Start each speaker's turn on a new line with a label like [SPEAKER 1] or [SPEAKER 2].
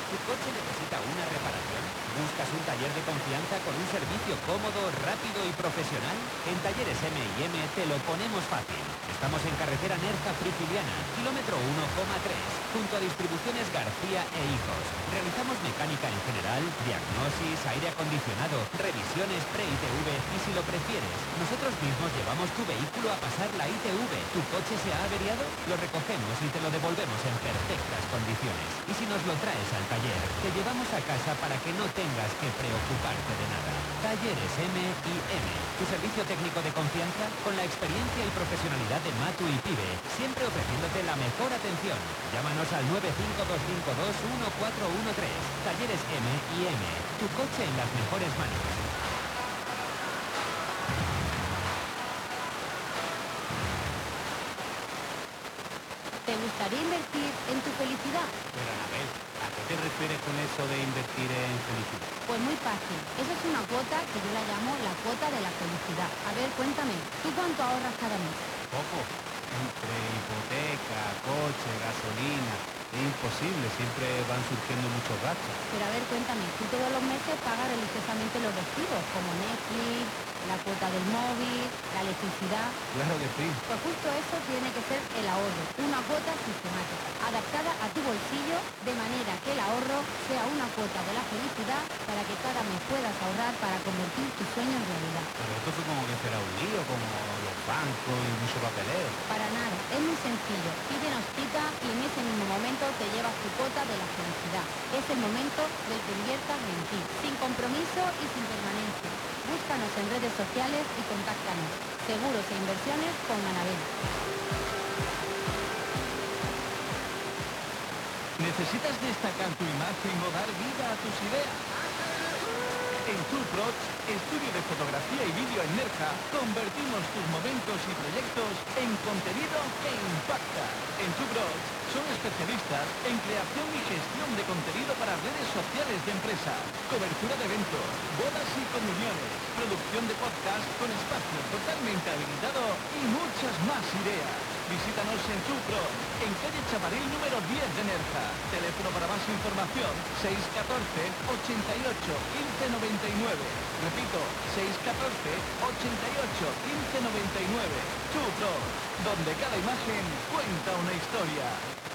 [SPEAKER 1] ¿Tu coche necesita una reparación? ¿Buscas un taller de confianza con un servicio cómodo, rápido y profesional? En Talleres M&M te lo ponemos fácil. Estamos en carretera Nerja Friciliana, kilómetro 1,3, junto a Distribuciones García e Hijos. Realizamos mecánica en general, diagnosis, aire acondicionado, revisiones pre-ITV y si lo prefieres, nosotros mismos llevamos tu vehículo a pasar la ITV. ¿Tu coche se ha averiado? Lo recogemos y te lo devolvemos en perfectas condiciones. Y si nos lo traes al taller, te llevamos a casa para que no tengas que preocuparte de nada. Talleres M&M, tu servicio técnico de confianza con la experiencia y profesionalidad de Matu y Pibe, siempre ofreciéndote la mejor atención. Llámanos al 952521413. Talleres M&M, tu coche en las mejores manos.
[SPEAKER 2] ¿Te gustaría invertir en tu felicidad?
[SPEAKER 3] Pero Anabel, ¿a qué te refieres con eso de invertir en felicidad?
[SPEAKER 2] Pues muy fácil. Eso es una cuota que yo la llamo la cuota de la felicidad. A ver, cuéntame, ¿tú cuánto ahorras cada mes?
[SPEAKER 3] Poco. Entre hipoteca, coche, gasolina. Es imposible, siempre van surgiendo muchos gastos.
[SPEAKER 2] Pero a ver, cuéntame, tú todos los meses pagas religiosamente los recibos, como Netflix, la cuota del móvil, la electricidad.
[SPEAKER 3] Claro que sí.
[SPEAKER 2] Pues justo eso tiene que ser el ahorro, una cuota sistemática, adaptada a tu bolsillo, de manera que el ahorro sea una cuota de la felicidad para que cada mes puedas ahorrar para convertir tus sueños en realidad.
[SPEAKER 3] Pero esto supongo que será un lío, como los bancos y mucho papeleo.
[SPEAKER 2] Para nada, es muy sencillo. Pídenos cita y en ese mismo momento te llevas tu cuota de la felicidad. Es el momento del que inviertas en ti, sin compromiso y sin permanencia. Búscanos en redes sociales y contáctanos. Seguros e inversiones con Anabel.
[SPEAKER 4] ¿Necesitas destacar tu imagen o dar vida a tus ideas? En Tourproch, estudio de fotografía y vídeo en Nerja, convertimos tus momentos y proyectos en contenido que impacta. En Tourproch son especialistas en creación y gestión de contenido para redes sociales de empresas, cobertura de eventos, bodas y comuniones, producción de podcast con espacio totalmente habilitado y muchas más ideas. Visítanos en Tourproch, en calle Chavaril número 10 de Nerja. Teléfono para más información 614 88 15 99. Repito, 614 88 15 99. Tourproch, donde cada imagen cuenta una historia.